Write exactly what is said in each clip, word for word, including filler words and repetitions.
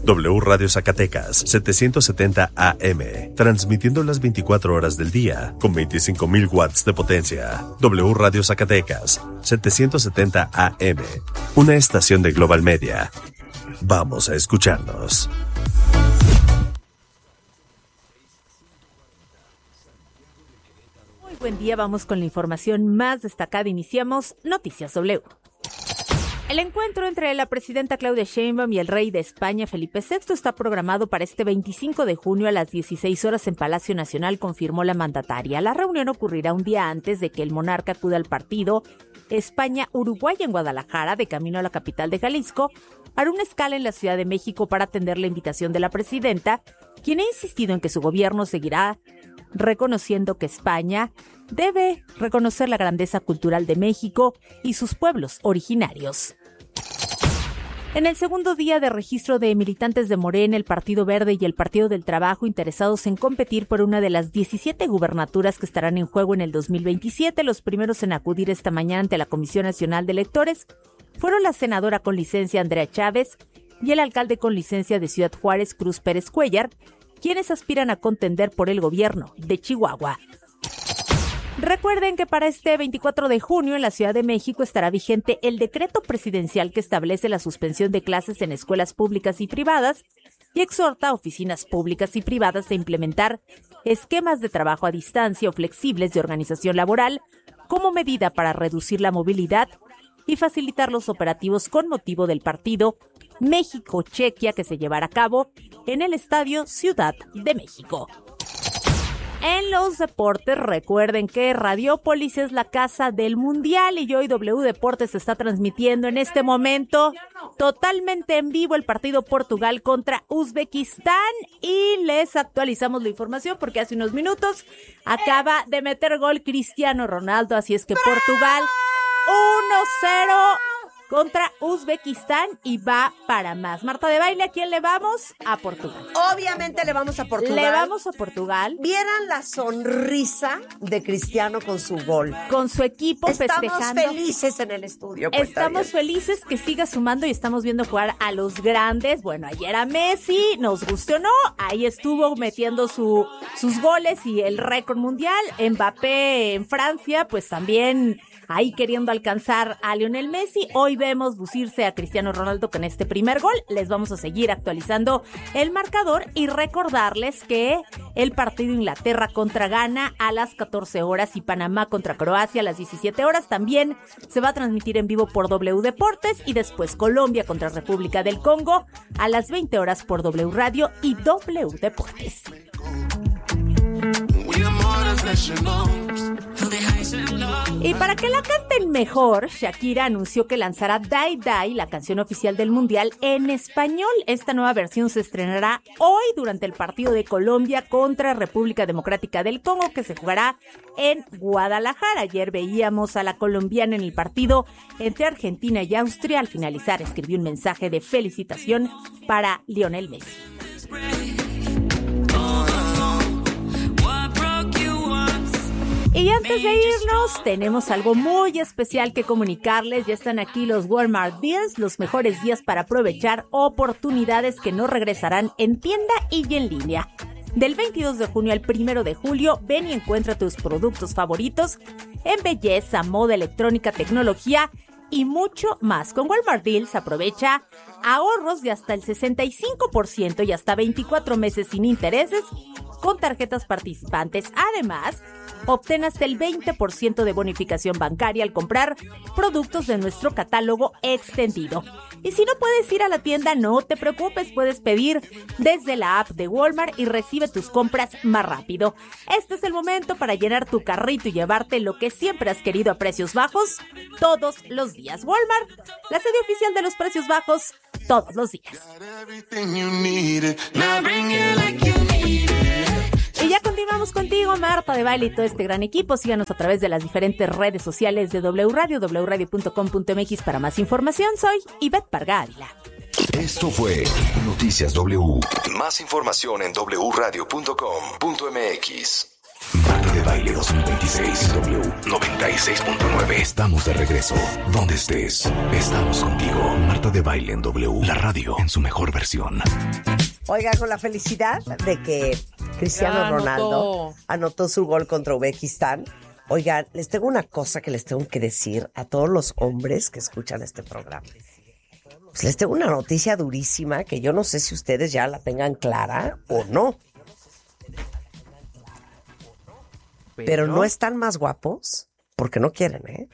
W Radio Zacatecas, setecientos setenta A M, transmitiendo las veinticuatro horas del día, con veinticinco mil watts de potencia. W Radio Zacatecas, setecientos setenta A M, una estación de Global Media. Vamos a escucharnos. Muy buen día, vamos con la información más destacada. Iniciamos Noticias W. El encuentro entre la presidenta Claudia Sheinbaum y el rey de España, Felipe sexto, está programado para este veinticinco de junio a las dieciséis horas en Palacio Nacional, confirmó la mandataria. La reunión ocurrirá un día antes de que el monarca acuda al partido España-Uruguay en Guadalajara, de camino a la capital de Jalisco, hará una escala en la Ciudad de México para atender la invitación de la presidenta, quien ha insistido en que su gobierno seguirá reconociendo que España debe reconocer la grandeza cultural de México y sus pueblos originarios. En el segundo día de registro de militantes de Morena, el Partido Verde y el Partido del Trabajo interesados en competir por una de las diecisiete gubernaturas que estarán en juego en el dos mil veintisiete, los primeros en acudir esta mañana ante la Comisión Nacional de Electores fueron la senadora con licencia Andrea Chávez y el alcalde con licencia de Ciudad Juárez, Cruz Pérez Cuellar, quienes aspiran a contender por el gobierno de Chihuahua. Recuerden que para este veinticuatro de junio en la Ciudad de México estará vigente el decreto presidencial que establece la suspensión de clases en escuelas públicas y privadas y exhorta a oficinas públicas y privadas a implementar esquemas de trabajo a distancia o flexibles de organización laboral como medida para reducir la movilidad y facilitar los operativos con motivo del partido México-Chequia que se llevará a cabo en el Estadio Ciudad de México. En los deportes, recuerden que Radiópolis es la casa del Mundial y hoy W Deportes está transmitiendo en este momento totalmente en vivo el partido Portugal contra Uzbekistán y les actualizamos la información porque hace unos minutos acaba de meter gol Cristiano Ronaldo, así es que Portugal uno cero contra Uzbekistán y va para más. Marta de Baile, ¿a quién le vamos? A Portugal. Obviamente le vamos a Portugal. Le vamos a Portugal. Vieran la sonrisa de Cristiano con su gol. Con su equipo estamos festejando. Estamos felices en el estudio. Estamos felices que siga sumando y estamos viendo jugar a los grandes. Bueno, ayer a Messi, nos gustó o no, ahí estuvo metiendo su, sus goles y el récord mundial. Mbappé en Francia, pues también ahí queriendo alcanzar a Lionel Messi. Hoy vemos lucirse a Cristiano Ronaldo con este primer gol. Les vamos a seguir actualizando el marcador y recordarles que el partido Inglaterra contra Ghana a las catorce horas y Panamá contra Croacia a las diecisiete horas también se va a transmitir en vivo por W Deportes y después Colombia contra República del Congo a las veinte horas por W Radio y W Deportes. Y para que la canten mejor, Shakira anunció que lanzará Die Die, la canción oficial del Mundial, en español. Esta nueva versión se estrenará hoy durante el partido de Colombia contra República Democrática del Congo, que se jugará en Guadalajara. Ayer veíamos a la colombiana en el partido entre Argentina y Austria. Al finalizar, escribió un mensaje de felicitación para Lionel Messi. Y antes de irnos, tenemos algo muy especial que comunicarles. Ya están aquí los Walmart Deals, los mejores días para aprovechar oportunidades que no regresarán en tienda y en línea. Del veintidós de junio al primero de julio, ven y encuentra tus productos favoritos en belleza, moda, electrónica, tecnología y mucho más. Con Walmart Deals aprovecha ahorros de hasta el sesenta y cinco por ciento y hasta veinticuatro meses sin intereses con tarjetas participantes. Además, obtén hasta el veinte por ciento de bonificación bancaria al comprar productos de nuestro catálogo extendido. Y si no puedes ir a la tienda, no te preocupes, puedes pedir desde la app de Walmart y recibe tus compras más rápido. Este es el momento para llenar tu carrito y llevarte lo que siempre has querido a precios bajos todos los días. Walmart, la sede oficial de los precios bajos todos los días. Y ya continuamos contigo, Marta de Baile y todo este gran equipo. Síganos a través de las diferentes redes sociales de W Radio, w radio punto com punto m x para más información. Soy Ivette Parga Ávila. Esto fue Noticias W. Más información en w radio punto com punto m x. Marta de Baile dos mil veintiséis, W noventa y seis punto nueve. Estamos de regreso. Donde estés, estamos contigo. Marta de Baile en W, la radio en su mejor versión. Oiga, con la felicidad de que Cristiano Ya anotó. Ronaldo anotó su gol contra Uzbekistán. Oigan, les tengo una cosa que les tengo que decir a todos los hombres que escuchan este programa. Pues les tengo una noticia durísima que yo no sé si ustedes ya la tengan clara o no. Pero, Pero no están más guapos porque no quieren, ¿eh?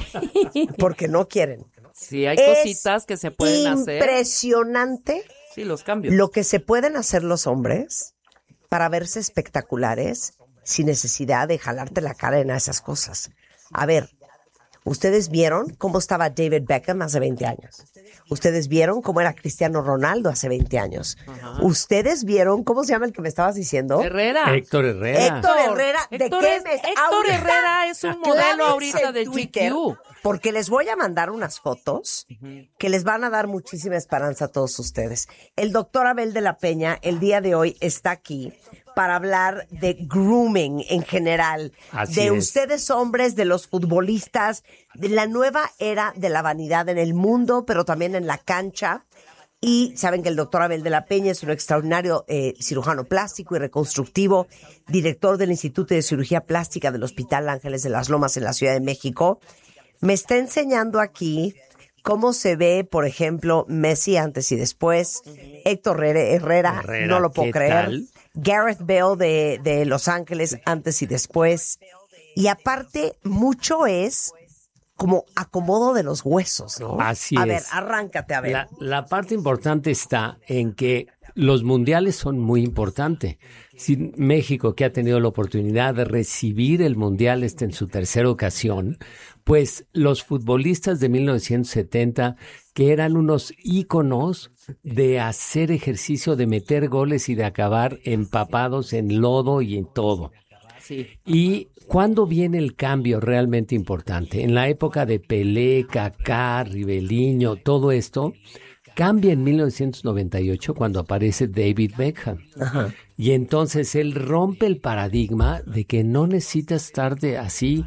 Porque no quieren. Sí, hay Es cositas que se pueden hacer. Impresionante Sí, los cambios. lo que se pueden hacer los hombres para verse espectaculares sin necesidad de jalarte la cara en esas cosas. A ver, ¿ustedes vieron cómo estaba David Beckham hace veinte años? ¿Ustedes vieron cómo era Cristiano Ronaldo hace veinte años? Ajá. ¿Ustedes vieron cómo se llama el que me estabas diciendo? Herrera. Héctor Herrera. Héctor Herrera. ¿De Héctor qué es- me- Héctor ahorita? Herrera es un modelo Clávense ahorita en de Twitter, G Q. porque les voy a mandar unas fotos que les van a dar muchísima esperanza a todos ustedes. El doctor Abel de la Peña el día de hoy está aquí para hablar de grooming en general, Así de es. ustedes hombres, de los futbolistas, de la nueva era de la vanidad en el mundo, pero también en la cancha. Y saben que el doctor Abel de la Peña es un extraordinario eh, cirujano plástico y reconstructivo, director del Instituto de Cirugía Plástica del Hospital Ángeles de las Lomas en la Ciudad de México. Me está enseñando aquí cómo se ve, por ejemplo, Messi antes y después, Héctor Herrera, Herrera, no lo puedo ¿qué creer, tal? Gareth Bale de, de Los Ángeles antes y después. Y aparte, mucho es como acomodo de los huesos, ¿no? Así a es. ver, arráncate, a ver. La, la parte importante está en que los mundiales son muy importantes. Si México, que ha tenido la oportunidad de recibir el mundial este en su tercera ocasión, pues los futbolistas de mil novecientos setenta, que eran unos íconos de hacer ejercicio, de meter goles y de acabar empapados en lodo y en todo. Sí. ¿Y cuándo viene el cambio realmente importante? En la época de Pelé, Kaká, Riveliño, todo esto cambia en mil novecientos noventa y ocho cuando aparece David Beckham. Ajá. Y entonces él rompe el paradigma de que no necesitas estar de así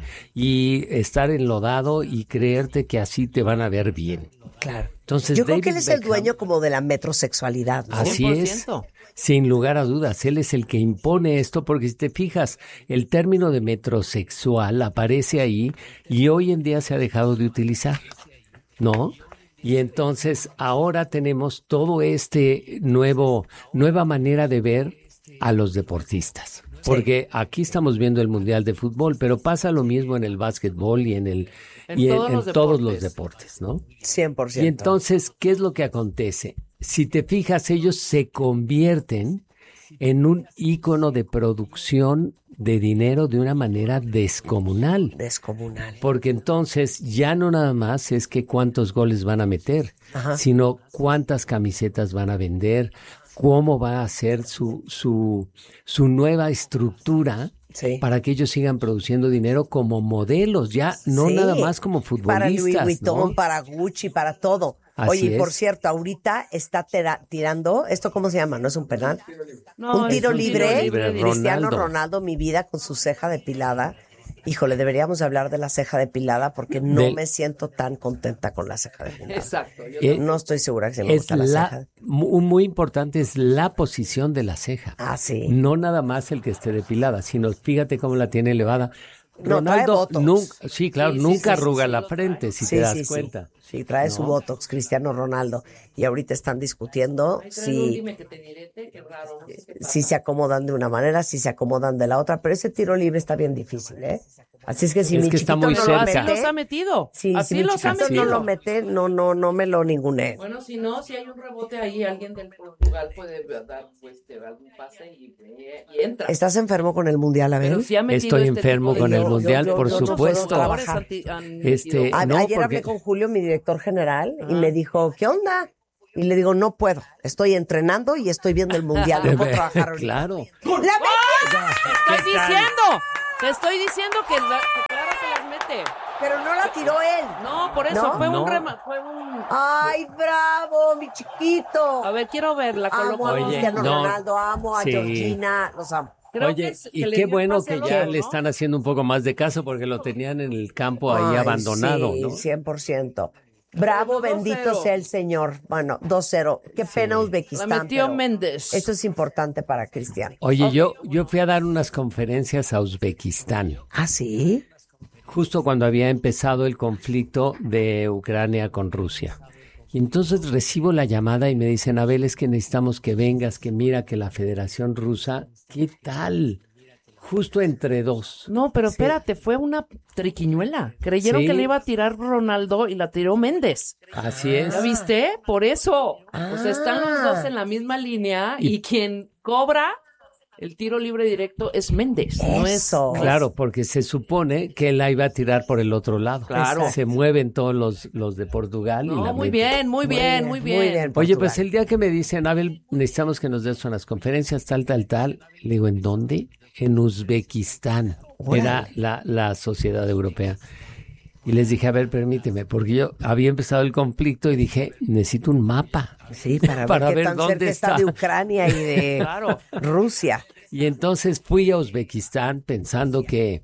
y estar enlodado y creerte que así te van a ver bien. Claro. Entonces, Yo creo David que él es el Beckham- dueño como de la metrosexualidad, ¿no? Así cien por es, ciento. sin lugar a dudas, él es el que impone esto, porque si te fijas, el término de metrosexual aparece ahí y hoy en día se ha dejado de utilizar, ¿no? Y entonces ahora tenemos todo este nuevo, nueva manera de ver a los deportistas. Porque aquí estamos viendo el Mundial de Fútbol, pero pasa lo mismo en el básquetbol y en el En y en, todos en los todos los deportes. deportes, ¿no? cien por ciento. Y entonces, ¿qué es lo que acontece? Si te fijas, ellos se convierten en un ícono de producción de dinero de una manera descomunal. Descomunal. Porque entonces ya no nada más es que cuántos goles van a meter, Ajá. sino cuántas camisetas van a vender, cómo va a ser su, su, su nueva estructura. Sí. Para que ellos sigan produciendo dinero como modelos, ya no Sí. nada más como futbolistas. Para Louis Vuitton, ¿no? para Gucci, para todo. Así Oye, y por es. cierto, ahorita está tera- tirando, ¿esto cómo se llama? ¿No es un penal? No, un es tiro un libre. tiro libre, Cristiano Ronaldo. Ronaldo, mi vida, con su ceja depilada. Híjole, deberíamos de hablar de la ceja depilada porque no Del- me siento tan contenta con la ceja depilada. Exacto. Yo Eh, No estoy segura que se me es gusta la, la, ceja. mu- muy importante es la posición de la ceja. Ah, sí. No nada más el que esté depilada, sino fíjate cómo la tiene elevada. No, trae Botox. nunca, sí, claro, Sí, sí, nunca sí, sí, arruga sí, la lo frente, si Sí, te das sí, sí. cuenta. Sí, trae su ¿No? Botox, Cristiano Ronaldo. Y ahorita están discutiendo Ay, trae un si, dime que te direte, qué raro, no sé qué pasa. si se acomodan de una manera, si se acomodan de la otra. Pero ese tiro libre está bien difícil, ¿eh? Así es que si Es mi que está chiquito muy no Pero lo así cerca. mete, los ha metido. sí, si así mi los ha chiquito metido. no lo mete, no, no, no me lo ningunee. Bueno, si no, si hay un rebote ahí, alguien del Portugal puede dar pues, te da algún pase y, y entra. ¿Estás enfermo con el mundial, a ver? Pero sí ha metido Estoy este enfermo tipo de- con el Yo- mundial, yo- por yo no puedo supuesto. trabajar. Jugadores anti- han Este, metido- A- no, Ayer porque- hablé con Julio, mi director general, y Ajá. me dijo, ¿qué onda? Y le digo, no puedo, estoy entrenando y estoy viendo el mundial, no puedo trabajar ahorita. Claro. ¡La mete! ¡Te estoy diciendo! Te estoy diciendo que, la- que claro que las mete. Pero no la tiró él. No, por eso, ¿No? fue No. un rema, fue un... ¡Ay, bravo, mi chiquito! A ver, quiero verla. Amo a coloco- Oye, Cristiano no. Ronaldo, amo a Sí. Georgina, los amo. Creo Oye, que es- que y le qué dio bueno pase que al ya otro, le ¿no? están haciendo un poco más de caso porque lo tenían en el campo ahí Ay, abandonado, sí, ¿no? cien por ciento. Bravo, Bueno, bendito dos cero. sea el Señor. Bueno, dos cero. Qué pena Uzbekistán. La metió pero Méndez. Esto es importante para Cristian. Oye, yo, yo fui a dar unas conferencias a Uzbekistán, ¿Ah, sí? justo cuando había empezado el conflicto de Ucrania con Rusia. Y entonces recibo la llamada y me dicen, Abel, es que necesitamos que vengas, que mira que la Federación Rusa, ¿qué tal? Justo entre dos. No, pero espérate, fue una triquiñuela. Creyeron Sí. que le iba a tirar Ronaldo y la tiró Méndez. Así es. ¿Ya viste? Por eso. O sea, están los Ah. dos en la misma línea Y- y, quien cobra el tiro libre directo es Méndez. No es, Eso. no es- Claro, porque se supone que él la iba a tirar por el otro lado. Claro. Se mueven todos los, los de Portugal. y No, la muy meten. bien, muy bien, muy bien. Muy bien. Oye, Portugal. pues el día que me dicen, Abel, necesitamos que nos des unas conferencias, tal, tal, tal, le digo, ¿en dónde? En Uzbekistán. Órale. Era la, la sociedad europea. Y les dije, a ver, permíteme, porque yo había empezado el conflicto y dije, necesito un mapa. Sí, para, para ver qué ver tan dónde cerca está. está. de Ucrania y de Claro. Rusia. Y entonces fui a Uzbekistán pensando que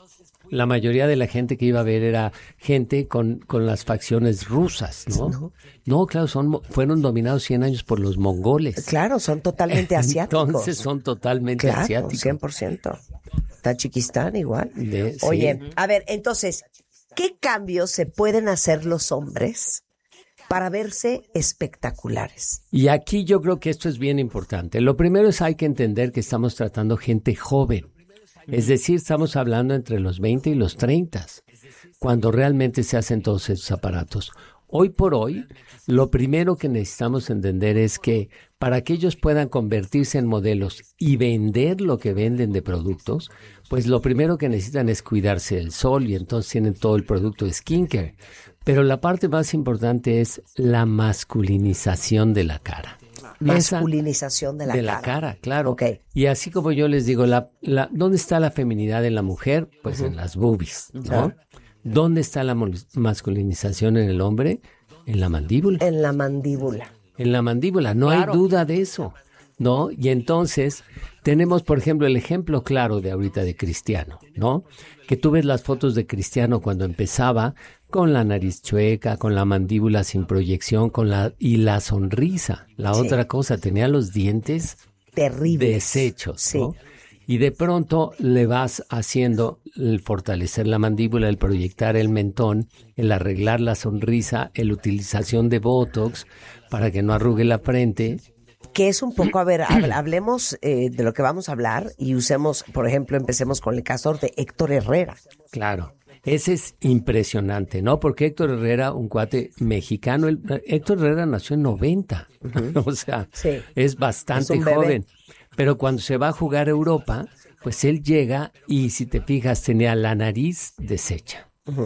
la mayoría de la gente que iba a ver era gente con, con las facciones rusas, ¿no? No, claro, son, mo- fueron dominados cien años por los mongoles. Claro, son totalmente asiáticos. Entonces son totalmente Claro, asiáticos. cien por ciento. Tayikistán igual. De- sí. Oye, a ver, entonces, ¿qué cambios se pueden hacer los hombres para verse espectaculares? Y aquí yo creo que esto es bien importante. Lo primero es hay que entender que estamos tratando gente joven. Es decir, estamos hablando entre los veinte y los treinta, cuando realmente se hacen todos esos aparatos. Hoy por hoy, lo primero que necesitamos entender es que para que ellos puedan convertirse en modelos y vender lo que venden de productos, pues lo primero que necesitan es cuidarse del sol y entonces tienen todo el producto de skincare. Pero la parte más importante es la masculinización de la cara. Esa- Masculinización de la de cara. la cara, claro. Ok. Y así como yo les digo, la, la, ¿dónde está la feminidad en la mujer? Pues en las boobies, ¿no? ¿Dónde está la mol- masculinización en el hombre? En la mandíbula. En la mandíbula. En la mandíbula, no Claro. hay duda de eso, ¿no? Y entonces tenemos, por ejemplo, el ejemplo claro de ahorita de Cristiano, ¿no? Que tú ves las fotos de Cristiano cuando empezaba con la nariz chueca, con la mandíbula sin proyección, con la y la sonrisa. La Sí. otra cosa, tenía los dientes Terrible. deshechos, Sí. ¿no? Y de pronto le vas haciendo el fortalecer la mandíbula, el proyectar el mentón, el arreglar la sonrisa, el utilización de Botox para que no arrugue la frente. Que es un poco, a ver, hab- hablemos eh, de lo que vamos a hablar y usemos, por ejemplo, empecemos con el caso de Héctor Herrera. Claro, ese es impresionante, ¿no? Porque Héctor Herrera, un cuate mexicano, él- Héctor Herrera nació en noventa, o sea, Sí. es bastante Es un bebé. joven. Pero cuando se va a jugar a Europa, pues él llega y si te fijas tenía la nariz deshecha.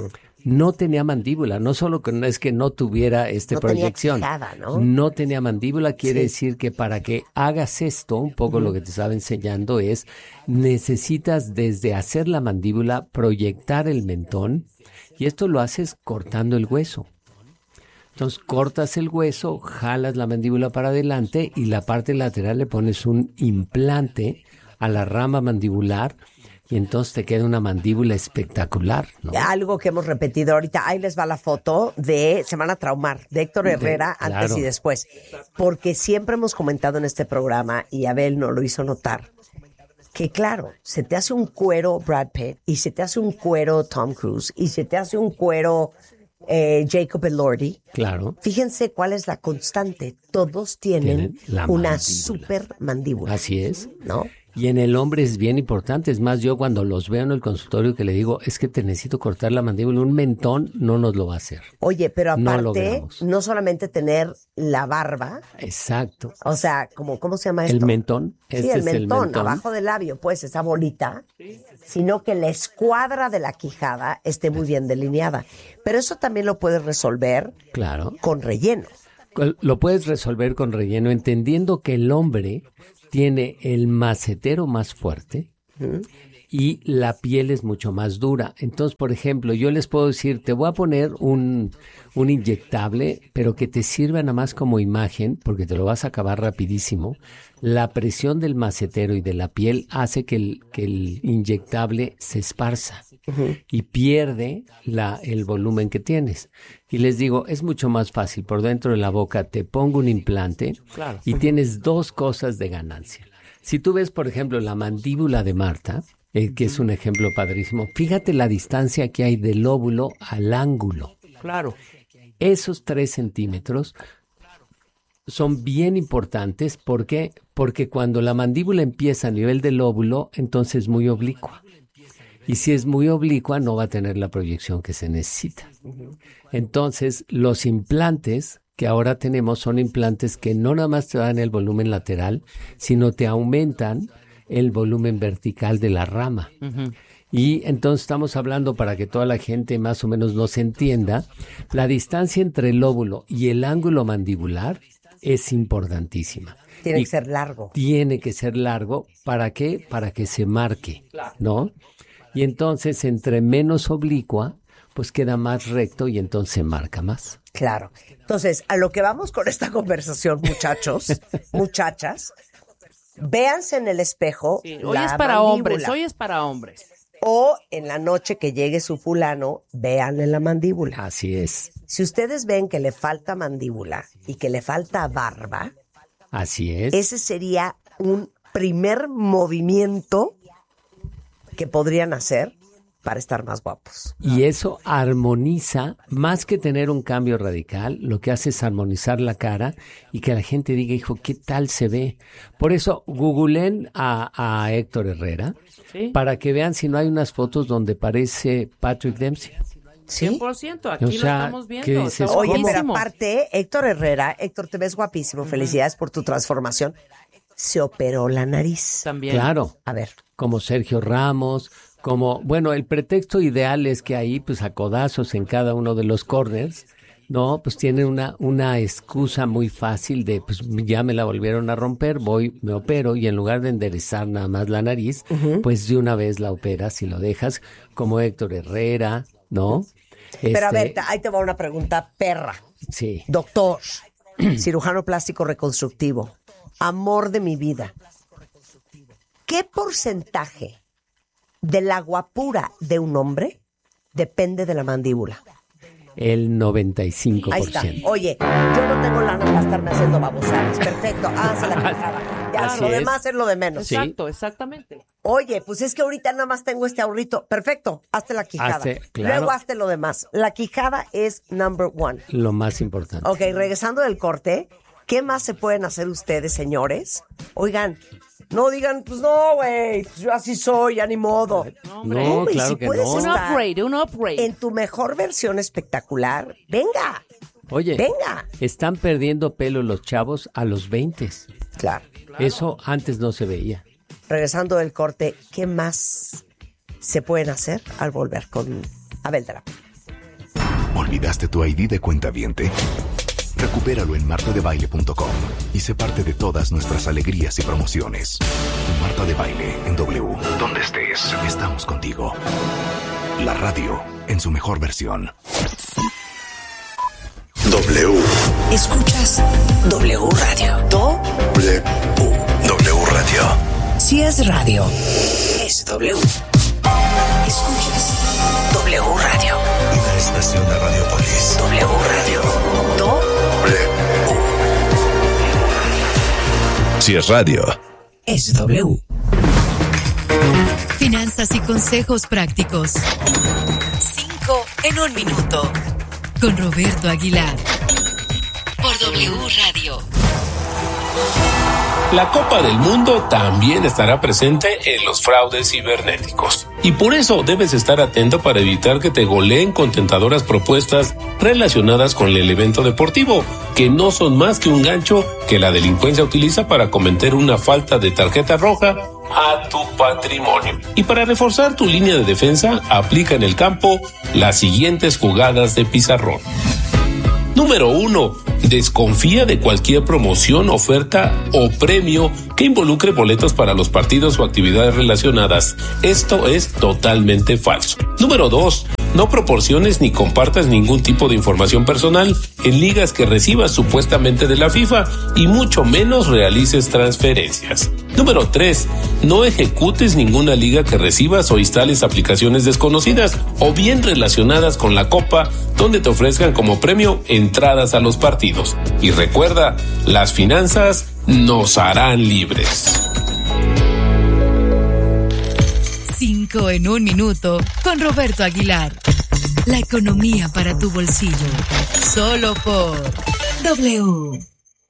No tenía mandíbula, no solo que no es que no tuviera esta No tenía proyección. quijada, ¿no? tenía mandíbula, quiere Sí. decir que para que hagas esto, un poco lo que te estaba enseñando es, necesitas desde hacer la mandíbula, proyectar el mentón, y esto lo haces cortando el hueso. Entonces cortas el hueso, jalas la mandíbula para adelante y la parte lateral le pones un implante a la rama mandibular y entonces te queda una mandíbula espectacular, ¿no? Algo que hemos repetido ahorita, ahí les va la foto de Se van a traumar, de Héctor Herrera, De- antes claro. y después. Porque siempre hemos comentado en este programa, y Abel nos lo hizo notar, que claro, se te hace un cuero Brad Pitt, y se te hace un cuero Tom Cruise, y se te hace un cuero eh, Jacob Elordi. Claro. Fíjense cuál es la constante. Todos tienen Tienen la una mandíbula. super mandíbula. Así es. ¿No? Y en el hombre es bien importante. Es más, yo cuando los veo en el consultorio que le digo, es que te necesito cortar la mandíbula, un mentón no nos lo va a hacer. Oye, pero No aparte, logramos. no solamente tener la barba, Exacto. o sea, como, ¿cómo se llama esto? El mentón. Sí, Este el es mentón, el mentón. abajo del labio, pues, esa bolita, sino que la escuadra de la quijada esté muy bien delineada. Pero eso también lo puedes resolver Claro. con relleno. Lo puedes resolver con relleno, entendiendo que el hombre tiene el macetero más fuerte y la piel es mucho más dura. Entonces, por ejemplo, yo les puedo decir, te voy a poner un, un inyectable, pero que te sirva nada más como imagen, porque te lo vas a acabar rapidísimo. La presión del macetero y de la piel hace que el, que el inyectable se esparza uh-huh. y pierde la, el volumen que tienes. Y les digo, es mucho más fácil. Por dentro de la boca te pongo un implante claro. y uh-huh. tienes dos cosas de ganancia. Si tú ves, por ejemplo, la mandíbula de Marta, eh, que es un ejemplo padrísimo, fíjate la distancia que hay del lóbulo al ángulo. Claro. Esos tres centímetros son bien importantes. ¿Por qué? Porque cuando la mandíbula empieza a nivel del lóbulo, entonces es muy oblicua. Y si es muy oblicua, no va a tener la proyección que se necesita. Entonces, los implantes que ahora tenemos son implantes que no nada más te dan el volumen lateral, sino te aumentan el volumen vertical de la rama. Uh-huh. Y entonces estamos hablando, para que toda la gente más o menos nos entienda, la distancia entre el lóbulo y el ángulo mandibular es importantísima. Tiene y que ser largo. Tiene que ser largo. ¿Para qué? Para que se marque, ¿no? Y entonces, entre menos oblicua, pues queda más recto y entonces se marca más. Claro. Entonces, a lo que vamos con esta conversación, muchachos, muchachas, véanse en el espejo. Sí, hoy la es para mandíbula. hombres, hoy es para hombres. O en la noche que llegue su fulano, véanle la mandíbula. Así es. Si ustedes ven que le falta mandíbula y que le falta barba, así es. Ese sería un primer movimiento que podrían hacer para estar más guapos. Y eso armoniza, más que tener un cambio radical, lo que hace es armonizar la cara y que la gente diga, hijo, ¿qué tal se ve? Por eso, googleen a, a Héctor Herrera, ¿sí? Para que vean si no hay unas fotos donde parece Patrick Dempsey. ¿Sí? cien por ciento, aquí o sea, lo estamos viendo. ¿qué dices? Oye, ¿Cómo? pero aparte, Héctor Herrera, Héctor, te ves guapísimo, uh-huh. Felicidades por tu transformación. Se operó la nariz. También. Claro. A ver. Como Sergio Ramos, como, bueno, el pretexto ideal es que ahí, pues a codazos en cada uno de los corners, no, pues tiene una, una excusa muy fácil de, pues ya me la volvieron a romper, voy, me opero y en lugar de enderezar nada más la nariz, uh-huh. pues de una vez la operas y lo dejas como Héctor Herrera, ¿no? Pero este, a ver, ahí te va una pregunta perra. Sí. Doctor, cirujano plástico reconstructivo, amor de mi vida, ¿qué porcentaje de la guapura de un hombre depende de la mandíbula? El noventa y cinco por ciento. Ahí está. Oye, yo no tengo lana para estarme haciendo babosadas. Perfecto, háganse la quijada. Ya, Así lo es. demás es lo de menos. Sí. Exacto, exactamente. Oye, pues es que ahorita nada más tengo este ahorrito. Perfecto, hazte la quijada. Hazte, claro. Luego hazte lo demás. La quijada es number one. Lo más importante. Ok, regresando del corte, ¿qué más se pueden hacer ustedes, señores? Oigan, no digan, pues no, güey, pues yo así soy, ya ni modo. No, No, Hombre, claro si que puedes no. Un estar upgrade, un upgrade. en tu mejor versión espectacular, venga, Oye, venga. están perdiendo pelo los chavos a los veinte. Claro. Eso antes no se veía. Regresando del corte, ¿qué más se pueden hacer al volver con Abel Terapia? ¿Olvidaste tu I D de cuentaviente? Recupéralo en marta de baile punto com y sé parte de todas nuestras alegrías y promociones. Marta de Baile en W. Donde estés, estamos contigo. La radio en su mejor versión. W. Escuchas W Radio. Do W. W Radio. Si es radio, es W. Escuchas W Radio. Una estación de Radiopolis. W Radio. Do W. Si es radio, es W. Finanzas y consejos prácticos. Cinco en un minuto. Con Roberto Aguilar. Por W Radio. La Copa del Mundo también estará presente en los fraudes cibernéticos. Y por eso debes estar atento para evitar que te goleen con tentadoras propuestas relacionadas con el evento deportivo, que no son más que un gancho que la delincuencia utiliza para cometer una falta de tarjeta roja a tu patrimonio. Y para reforzar tu línea de defensa, aplica en el campo las siguientes jugadas de pizarrón. Número uno, desconfía de cualquier promoción, oferta o premio que involucre boletos para los partidos o actividades relacionadas. Esto es totalmente falso. Número dos, no proporciones ni compartas ningún tipo de información personal en ligas que recibas supuestamente de la FIFA y mucho menos realices transferencias. Número tres, no ejecutes ninguna liga que recibas o instales aplicaciones desconocidas o bien relacionadas con la Copa donde te ofrezcan como premio entradas a los partidos. Y recuerda, las finanzas nos harán libres. Cinco en un minuto con Roberto Aguilar. La economía para tu bolsillo. Solo por W.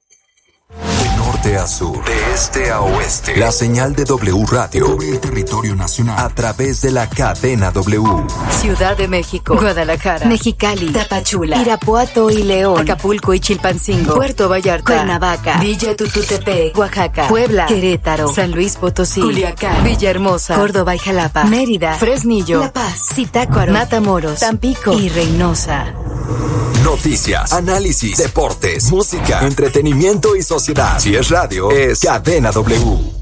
De norte a sur, de este a oeste, la señal de W Radio cubre el territorio nacional a través de la cadena W. Ciudad de México, Guadalajara, Mexicali, Tapachula, Irapuato y León, Acapulco y Chilpancingo, Puerto Vallarta, Cuernavaca, Villa Tututepec, Oaxaca, Puebla, Querétaro, San Luis Potosí, Culiacán, Villahermosa, Córdoba y Jalapa, Mérida, Fresnillo, La Paz, Zitácuaro, Matamoros, Tampico y Reynosa. Noticias, análisis, deportes, música, entretenimiento y sociedad. Si es radio, es Cadena W.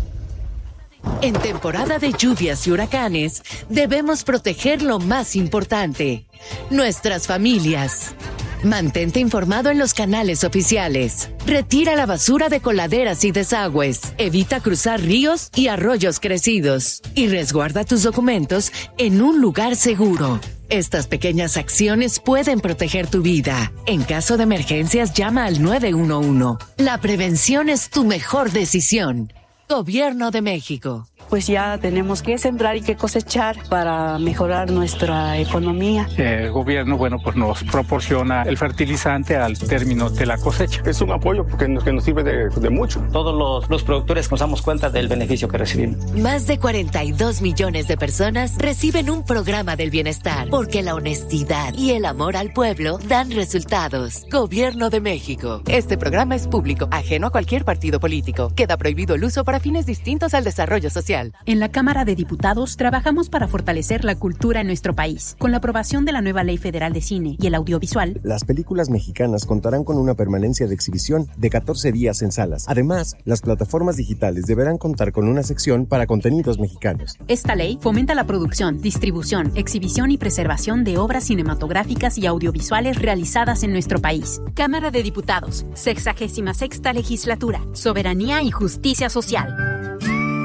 En temporada de lluvias y huracanes, debemos proteger lo más importante, nuestras familias. Mantente informado en los canales oficiales. Retira la basura de coladeras y desagües. Evita cruzar ríos y arroyos crecidos. Y resguarda tus documentos en un lugar seguro. Estas pequeñas acciones pueden proteger tu vida. En caso de emergencias, llama al nueve uno uno. La prevención es tu mejor decisión. Gobierno de México. Pues ya tenemos que sembrar y que cosechar para mejorar nuestra economía. El gobierno, bueno, pues nos proporciona el fertilizante al término de la cosecha. Es un apoyo porque nos, que nos sirve de, de mucho. Todos los, los productores nos damos cuenta del beneficio que recibimos. Más de cuarenta y dos millones de personas reciben un programa del bienestar porque la honestidad y el amor al pueblo dan resultados. Gobierno de México. Este programa es público, ajeno a cualquier partido político. Queda prohibido el uso para fines distintos al desarrollo social. En la Cámara de Diputados trabajamos para fortalecer la cultura en nuestro país. Con la aprobación de la nueva Ley Federal de Cine y el Audiovisual, las películas mexicanas contarán con una permanencia de exhibición de catorce días en salas. Además, las plataformas digitales deberán contar con una sección para contenidos mexicanos. Esta ley fomenta la producción, distribución, exhibición y preservación de obras cinematográficas y audiovisuales realizadas en nuestro país. Cámara de Diputados, sexagésima sexta legislatura, soberanía y justicia social.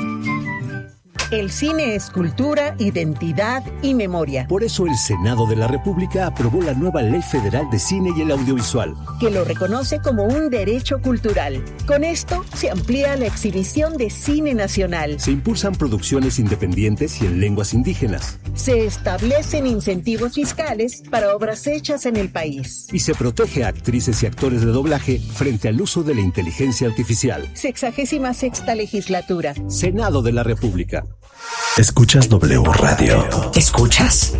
El cine es cultura, identidad y memoria. Por eso el Senado de la República aprobó la nueva Ley Federal de Cine y el Audiovisual, que lo reconoce como un derecho cultural. Con esto se amplía la exhibición de cine nacional. Se impulsan producciones independientes y en lenguas indígenas. Se establecen incentivos fiscales para obras hechas en el país. Y se protege a actrices y actores de doblaje frente al uso de la inteligencia artificial. Sexagésima sexta legislatura. Senado de la República. Escuchas W Radio. ¿Escuchas?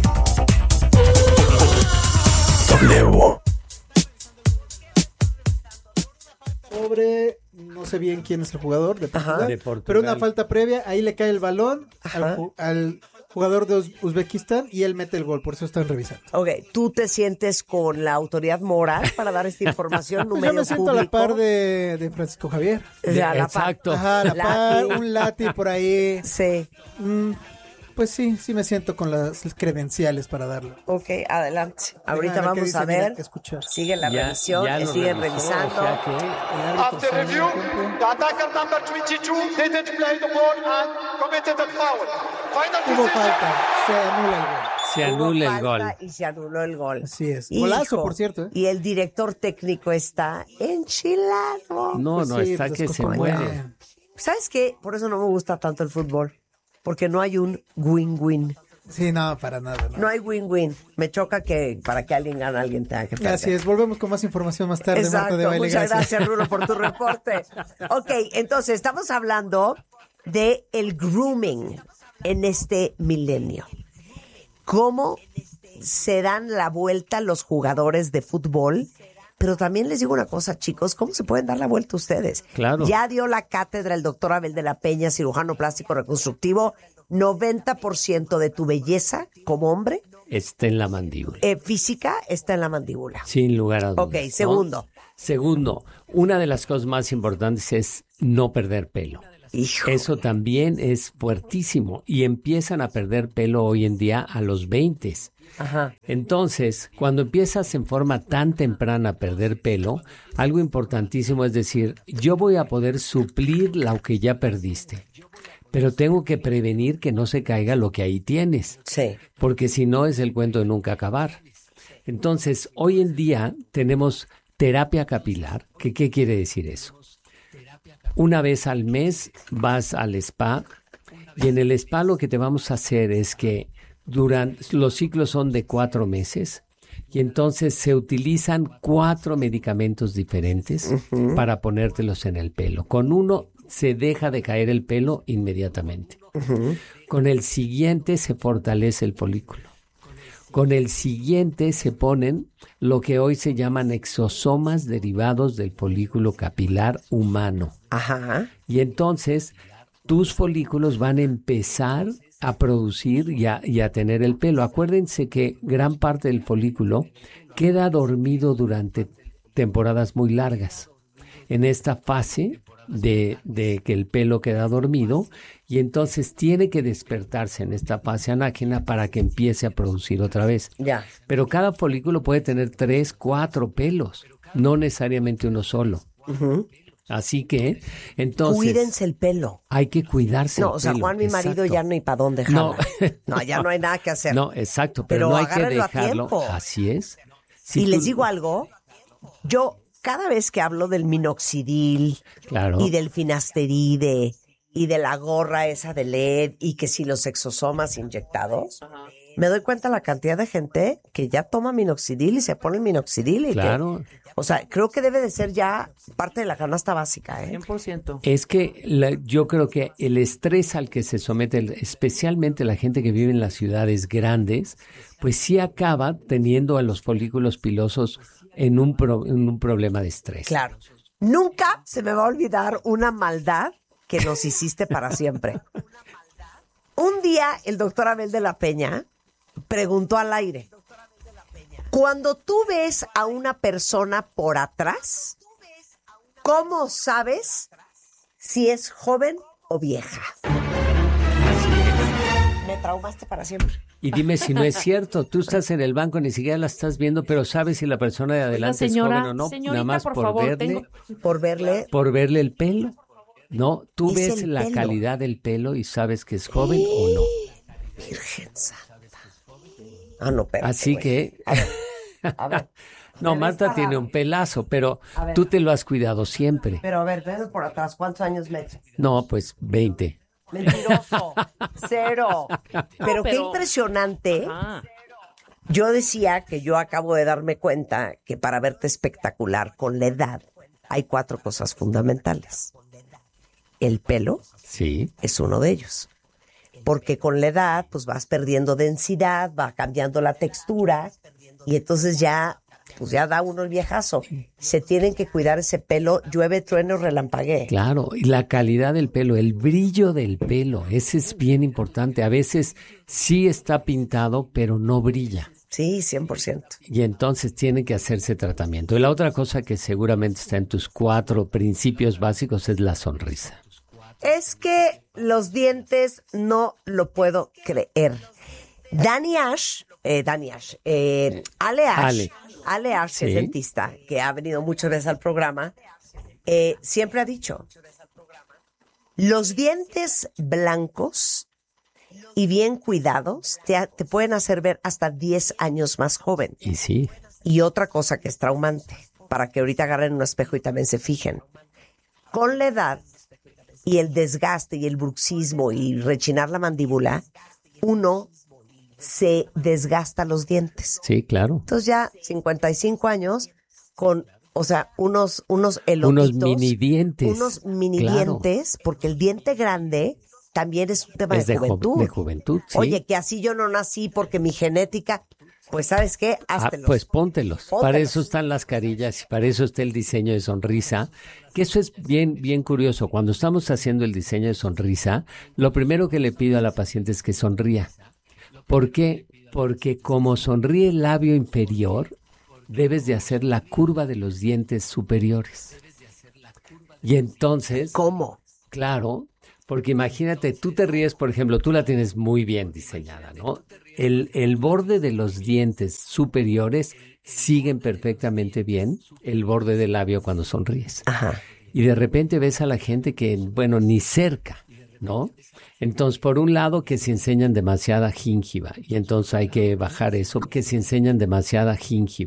W. Sobre, no sé bien quién es el jugador de Portugal, de Portugal. pero una falta previa, ahí le cae el balón al, al jugador de Uz- Uzbekistán y él mete el gol, por eso están revisando. Ok, ¿tú te sientes con la autoridad moral para dar esta información? Pues un yo medio me siento público? a la par de, de Francisco Javier. O sea, a la par. Exacto. Ajá, a la par, Lati. un lati por ahí. Sí. Mm, pues sí, sí me siento con las credenciales para darlo. Ok, adelante. Ahorita Déjame ver qué vamos dice, a mira, ver. que escuchar. Sigue la Ya- revisión, ya que lo siguen revisó, revisando. o sea que- After review, the attacker number twenty-two didn't play the ball and committed a foul. Final Hubo decision. falta, se anula el gol. Se Hubo anula el falta gol. Y se anuló el gol. Así es. Hijo, Golazo, por cierto. ¿eh? Y el director técnico está enchilado. No, Pues no, sí, está pues que es se como- muere. ¿Sabes qué? Por eso no me gusta tanto el fútbol. Porque no hay un win-win. Sí, no, para nada. No. No hay win-win. Me choca que para que alguien gane, alguien tenga que perder. Así es, volvemos con más información más tarde, Exacto, Marta de Baile. muchas gracias, Rulo, por tu reporte. Ok, entonces estamos hablando de el grooming en este milenio. ¿Cómo se dan la vuelta los jugadores de fútbol? Pero también les digo una cosa, chicos, ¿cómo se pueden dar la vuelta ustedes? Claro. Ya dio la cátedra el doctor Abel de la Peña, cirujano plástico reconstructivo. noventa por ciento de tu belleza como hombre está en la mandíbula. Eh, física está en la mandíbula. Sin lugar a dudas. Ok, segundo. ¿no? Segundo, una de las cosas más importantes es no perder pelo. Hijo. Eso también es fuertísimo y empiezan a perder pelo hoy en día a los veinte. Ajá. Entonces, cuando empiezas en forma tan temprana a perder pelo, algo importantísimo es decir, yo voy a poder suplir lo que ya perdiste, pero tengo que prevenir que no se caiga lo que ahí tienes. Sí. Porque si no es el cuento de nunca acabar. Entonces, hoy en día tenemos terapia capilar. ¿Qué, qué quiere decir eso? Una vez al mes vas al spa y en el spa lo que te vamos a hacer es que durante los ciclos son de cuatro meses y entonces se utilizan cuatro medicamentos diferentes uh-huh. para ponértelos en el pelo. Con uno se deja de caer el pelo inmediatamente. Uh-huh. Con el siguiente se fortalece el folículo. Con el siguiente se ponen lo que hoy se llaman exosomas derivados del folículo capilar humano. Ajá. Y entonces tus folículos van a empezar a producir y a, y a tener el pelo. Acuérdense que gran parte del folículo queda dormido durante temporadas muy largas. En esta fase de, de que el pelo queda dormido y entonces tiene que despertarse en esta fase anágena para que empiece a producir otra vez. Ya. Pero cada folículo puede tener tres, cuatro pelos, no necesariamente uno solo. Uh-huh. Así que, entonces... Cuídense el pelo. Hay que cuidarse no, el pelo. o sea, Juan, mi exacto. marido, ya no hay para dónde jala. No. no, ya no hay nada que hacer. No, exacto, pero, pero no hay que agárrenlo dejarlo. A tiempo. Así es. Si y tú... les digo algo, yo cada vez que hablo del minoxidil claro. y del finasteride y de la gorra esa de L E D y que si los exosomas inyectados, ajá. me doy cuenta la cantidad de gente que ya toma minoxidil y se pone el minoxidil. Y claro. Que, o sea, creo que debe de ser ya parte de la canasta básica, ¿eh? cien por ciento. Es que la, yo creo que el estrés al que se somete, especialmente la gente que vive en las ciudades grandes, pues sí acaba teniendo a los folículos pilosos en un, pro, en un problema de estrés. Claro. Nunca se me va a olvidar una maldad que nos hiciste para siempre. Un día el doctor Abel de la Peña preguntó al aire, cuando tú ves a una persona por atrás, ¿cómo sabes si es joven o vieja? Me traumaste para siempre. Y dime si no es cierto, tú estás en el banco, ni siquiera la estás viendo, pero sabes si la persona de adelante señora, es joven o no, nada más por, por favor, verle, tengo... por verle, por verle el pelo. No, tú es ves la pelo. calidad del pelo y sabes que es joven ¡Sí! o no. Virgen Santa. Ah, no, pero. Así güey. que. A ver, a ver. No, Marta para... tiene un pelazo, pero tú te lo has cuidado siempre. Pero a ver, ven por atrás, ¿cuántos años me echas? No, pues veinte. Mentiroso. Cero. Pero, no, pero qué impresionante. Ajá. Yo decía que yo acabo de darme cuenta que para verte espectacular con la edad hay cuatro cosas fundamentales. El pelo sí. es uno de ellos. Porque con la edad pues vas perdiendo densidad, va cambiando la textura y entonces ya pues ya da uno el viejazo. Se tienen que cuidar ese pelo, llueve, trueno, relampaguee. Claro, y la calidad del pelo, el brillo del pelo, ese es bien importante. A veces sí está pintado, pero no brilla. Sí, cien por ciento. Y entonces tiene que hacerse tratamiento. Y la otra cosa que seguramente está en tus cuatro principios básicos es la sonrisa. Es que los dientes no lo puedo creer. Dani Ash, eh, Dani Ash, eh, Ale Ash, Ale, Ale Ash, sí. que es dentista, que ha venido muchas veces al programa, eh, siempre ha dicho, los dientes blancos y bien cuidados te, te pueden hacer ver hasta diez años más joven. Y sí. Y otra cosa que es traumante, para que ahorita agarren un espejo y también se fijen, con la edad y el desgaste y el bruxismo y rechinar la mandíbula, uno se desgasta los dientes. Sí, claro. Entonces ya cincuenta y cinco años con, o sea, unos unos elotitos, unos mini dientes. Unos mini claro. dientes, porque el diente grande también es un tema es de, de juventud. Jo- de juventud, sí. Oye, que así yo no nací porque mi genética, pues ¿sabes qué? Háztelos. Ah, pues póntelos. póntelos. Para eso están las carillas y para eso está el diseño de sonrisa. Que eso es bien, bien curioso. Cuando estamos haciendo el diseño de sonrisa, lo primero que le pido a la paciente es que sonría. ¿Por qué? Porque como sonríe el labio inferior, debes de hacer la curva de los dientes superiores. Y entonces... ¿Cómo? Claro, porque imagínate, tú te ríes, por ejemplo, tú la tienes muy bien diseñada, ¿no? El, el borde de los dientes superiores siguen perfectamente bien el borde del labio cuando sonríes. Ajá. Y de repente ves a la gente que, bueno, ni cerca, ¿no? Entonces, por un lado, que se enseñan demasiada gíngiva, y entonces hay que bajar eso, que se enseñan demasiada gíngiva.